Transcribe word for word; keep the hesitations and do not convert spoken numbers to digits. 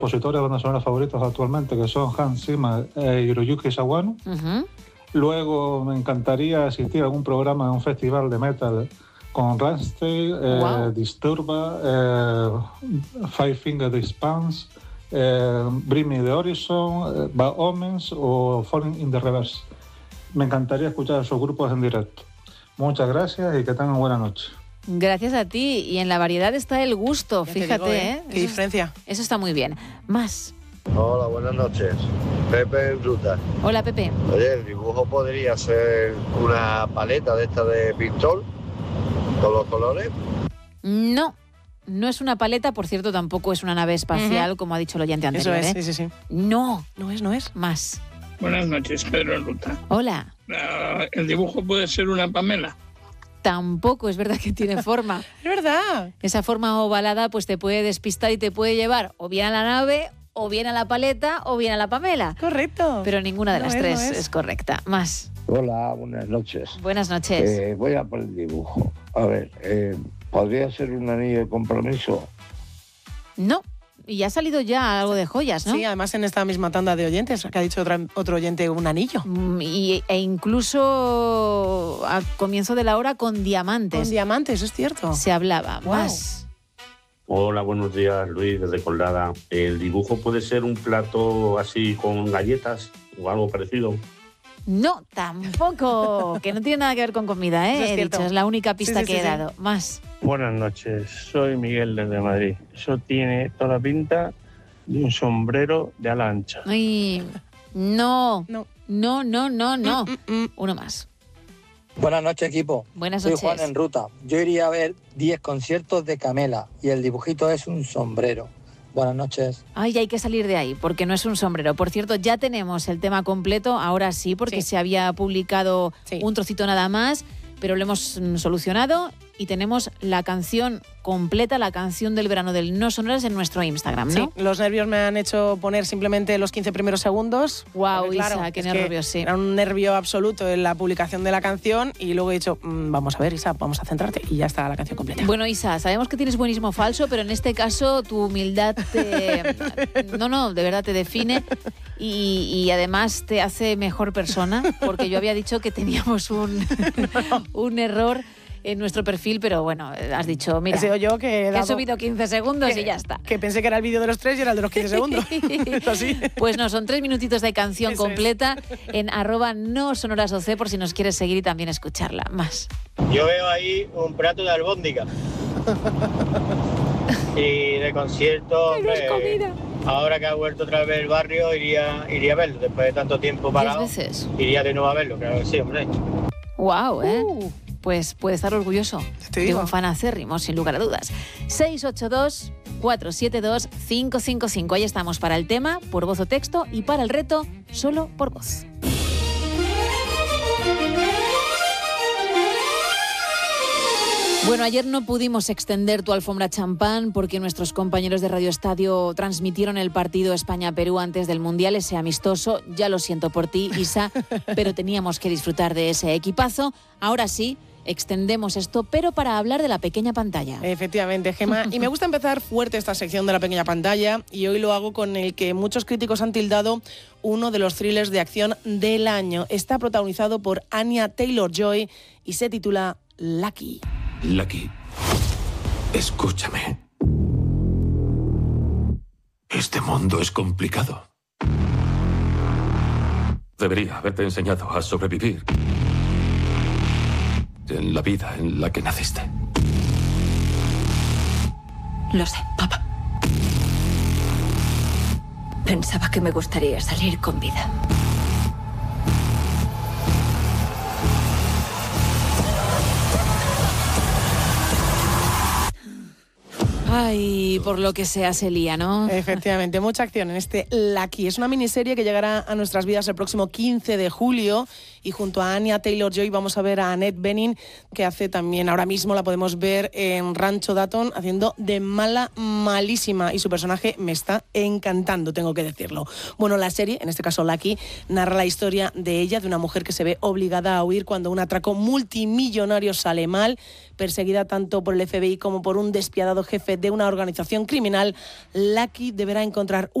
compositores venezolanos favoritos actualmente, que son Hans Zimmer e Hiroyuki Sawano. Uh-huh. Luego me encantaría asistir a algún programa en un festival de metal con Rammstein, eh, wow. Disturba, eh, Five Finger Death Punch, eh, Bring Me the Horizon, eh, Bad Omens o Falling in the Reverse. Me encantaría escuchar esos grupos en directo. Muchas gracias y que tengan buena noche. Gracias a ti. Y en la variedad está el gusto, ya fíjate, digo, ¿eh? ¿eh? Qué eso, diferencia. Eso está muy bien. Más. Hola, buenas noches. Pepe en ruta. Hola, Pepe. Oye, el dibujo podría ser una paleta de esta de pintor con los colores. No, no es una paleta, por cierto, tampoco es una nave espacial, uh-huh. como ha dicho el oyente anterior. Eso es, ¿eh? sí, sí, sí. No. No es, no es. Más. Buenas noches, Pedro en ruta. Hola. Uh, ¿El dibujo puede ser una Pamela? Tampoco, es verdad que tiene forma. Es verdad. Esa forma ovalada pues te puede despistar y te puede llevar o bien a la nave, o bien a la paleta, o bien a la Pamela. Correcto. Pero ninguna de no las es, tres no es. es correcta. Más. Hola, buenas noches. Buenas noches. Eh, voy a por el dibujo. A ver, eh, ¿podría ser un anillo de compromiso? No. Y ya ha salido ya algo de joyas, ¿no? Sí, además en esta misma tanda de oyentes, que ha dicho otra, otro oyente, un anillo. Y, e incluso a comienzo de la hora con diamantes. Con diamantes, es cierto. Se hablaba. Wow. Más. Hola, buenos días, Luis, desde Colada. ¿El dibujo puede ser un plato así con galletas o algo parecido? No, tampoco. Que no tiene nada que ver con comida, ¿eh? Es He cierto. dicho, es la única pista sí, sí, que sí, he sí. dado. Más. Buenas noches, soy Miguel desde Madrid. Eso tiene toda la pinta de un sombrero de ala ancha. Ay, no. No. No, no, no, no. Mm, mm, mm. Uno más. Buenas noches, equipo. Buenas Soy noches. Juan en ruta. Yo iría a ver diez conciertos de Camela y el dibujito es un sombrero. Buenas noches. Ay, hay que salir de ahí, porque no es un sombrero. Por cierto, ya tenemos el tema completo, ahora sí, porque Sí. se había publicado Sí. un trocito nada más, pero lo hemos mm, solucionado y tenemos la canción completa, la canción del verano del No Sonoras en nuestro Instagram, ¿no? Sí, los nervios me han hecho poner simplemente los quince primeros segundos. Guau, Porque, claro, Isa, qué es que nervios, sí. Era un nervio absoluto en la publicación de la canción y luego he dicho, mmm, vamos a ver, Isa, vamos a centrarte y ya está la canción completa. Bueno, Isa, sabemos que tienes buenismo falso, pero en este caso tu humildad te... No, no, de verdad te define y, y además te hace mejor persona, porque yo había dicho que teníamos un, un error en nuestro perfil, pero bueno, has dicho, mira, He sido yo que he, he dado- subido quince segundos que- y ya está. Que pensé que era el vídeo de los tres y era el de los quince segundos. ¿Es así? Pues no, son tres minutitos de canción Eso es. completa en arroba no sonoras oc por si nos quieres seguir y también escucharla. Más. Yo veo ahí un plato de albóndiga. Y de concierto, Ay, no es hombre, comida. ahora que ha vuelto otra vez el barrio, iría, iría a verlo. Después de tanto tiempo Diez parado, veces. iría de nuevo a verlo, claro que sí, hombre. Wow, ¿eh? Uh. Pues puede estar orgulloso Te de digo. un fan acérrimo, sin lugar a dudas. seis ocho dos, cuatro siete dos, cinco cinco cinco. Ahí estamos para el tema, por voz o texto, y para el reto, solo por voz. Bueno, ayer no pudimos extender tu alfombra champán porque nuestros compañeros de Radio Estadio transmitieron el partido España-Perú antes del Mundial, ese amistoso. Ya lo siento por ti, Isa, pero teníamos que disfrutar de ese equipazo. Ahora sí, extendemos esto, pero para hablar de la pequeña pantalla. Efectivamente, Gemma. Y me gusta empezar fuerte esta sección de la pequeña pantalla y hoy lo hago con el que muchos críticos han tildado uno de los thrillers de acción del año. Está protagonizado por Anya Taylor-Joy y se titula Lucky. Lucky, escúchame. Este mundo es complicado. Debería haberte enseñado a sobrevivir en la vida en la que naciste. Lo sé, papá. Pensaba que me gustaría salir con vida. Ay, por lo que sea se lía, ¿no? Efectivamente, mucha acción en este Lucky. Es una miniserie que llegará a nuestras vidas el próximo quince de julio y junto a Anya Taylor-Joy vamos a ver a Annette Bening, que hace también, ahora mismo la podemos ver en Rancho Dayton haciendo de mala malísima, y su personaje me está encantando, tengo que decirlo. Bueno, la serie, en este caso Lucky, narra la historia de ella, de una mujer que se ve obligada a huir cuando un atraco multimillonario sale mal, perseguida tanto por el F B I como por un despiadado jefe de una organización criminal. Lucky deberá encontrar